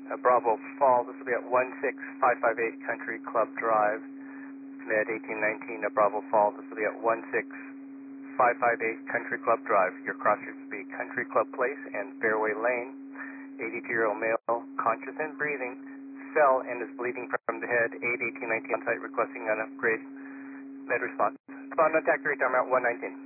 Bravo Fall. This will be at 16558 Country Club Drive, Med 1819 Bravo Fall. This will be at 16558 Country Club Drive. Your cross routes will be Country Club Place and Fairway Lane. 82-year-old male, conscious and breathing, fell and is bleeding from the head. 81819 on site requesting an upgrade. Med response. Respond on TAC 3, I'm at 119.